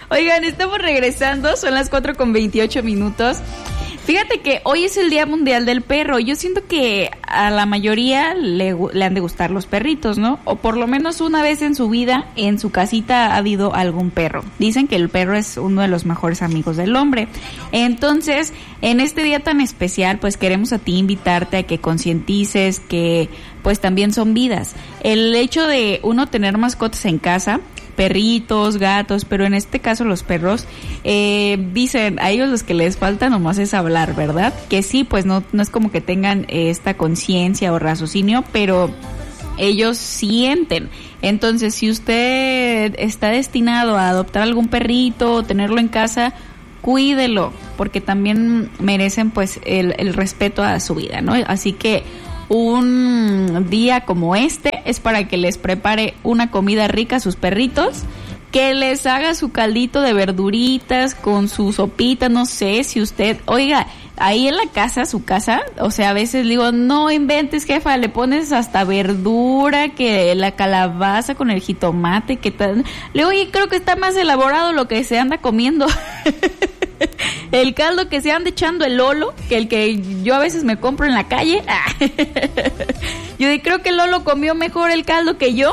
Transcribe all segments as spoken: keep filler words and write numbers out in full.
Oigan, estamos regresando, son las cuatro con veintiocho minutos. Fíjate que hoy es el Día Mundial del Perro. Yo siento que a la mayoría le, le han de gustar los perritos, ¿no? O por lo menos una vez en su vida, en su casita ha habido algún perro. Dicen que el perro es uno de los mejores amigos del hombre. Entonces, en este día tan especial, pues queremos a ti invitarte a que concientices que pues también son vidas. El hecho de uno tener mascotas en casa, perritos, gatos, pero en este caso los perros, eh, dicen, a ellos los que les falta nomás es hablar, ¿verdad? Que sí, pues no, no es como que tengan eh, esta conciencia o raciocinio, pero ellos sienten. Entonces, si usted está destinado a adoptar algún perrito o tenerlo en casa, cuídelo, porque también merecen pues el, el respeto a su vida, ¿no? Así que un día como este es para que les prepare una comida rica a sus perritos, que les haga su caldito de verduritas con su sopita, no sé, si usted, oiga, ahí en la casa, su casa, o sea, a veces digo, no inventes, jefa, le pones hasta verdura, que la calabaza con el jitomate, que tal, le digo, oye, creo que está más elaborado lo que se anda comiendo. El caldo que se anda echando el Lolo, que el que yo a veces me compro en la calle. Yo creo que el Lolo comió mejor el caldo que yo.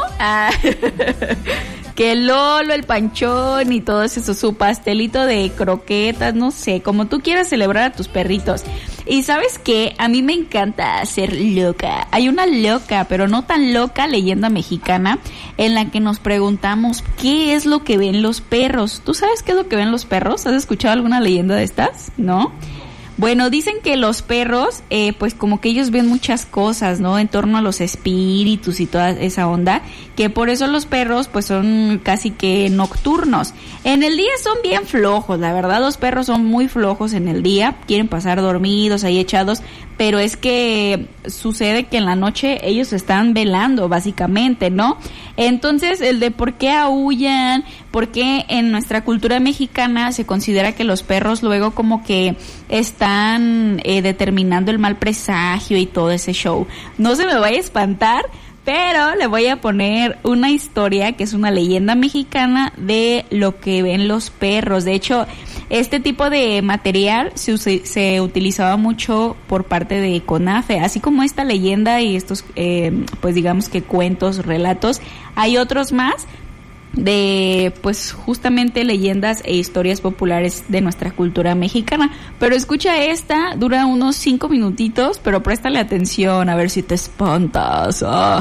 Que el Lolo, el Panchón y todo eso, su pastelito de croquetas, no sé, como tú quieras celebrar a tus perritos. Y ¿sabes qué? A mí me encanta ser loca. Hay una loca, pero no tan loca, leyenda mexicana, en la que nos preguntamos ¿qué es lo que ven los perros? ¿Tú sabes qué es lo que ven los perros? ¿Has escuchado alguna leyenda de estas? ¿No? Bueno, dicen que los perros, eh, pues como que ellos ven muchas cosas, ¿no? En torno a los espíritus y toda esa onda, que por eso los perros, pues son casi que nocturnos. En el día son bien flojos, la verdad, los perros son muy flojos en el día, quieren pasar dormidos, ahí echados, pero es que sucede que en la noche ellos están velando, básicamente, ¿no? Entonces, el de por qué aúllan, por qué en nuestra cultura mexicana se considera que los perros luego como que están eh, determinando el mal presagio y todo ese show. No se me vaya a espantar, pero le voy a poner una historia que es una leyenda mexicana de lo que ven los perros. De hecho, este tipo de material se, se utilizaba mucho por parte de CONAFE, así como esta leyenda y estos, eh, pues digamos que cuentos, relatos. Hay otros más de pues justamente leyendas e historias populares de nuestra cultura mexicana, pero escucha esta, dura unos cinco minutitos, pero préstale atención a ver si te espantas. Oh.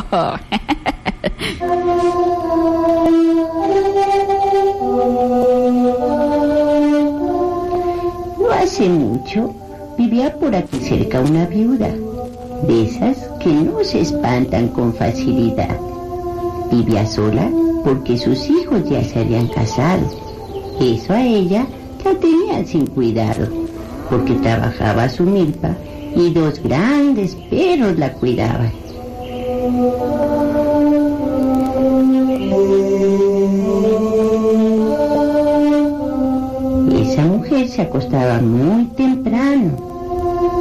No hace mucho vivía por aquí cerca una viuda, de esas que no se espantan con facilidad. Vivía sola porque sus hijos ya se habían casado. Eso a ella la tenían sin cuidado, porque trabajaba su milpa y dos grandes perros la cuidaban. Esa mujer se acostaba muy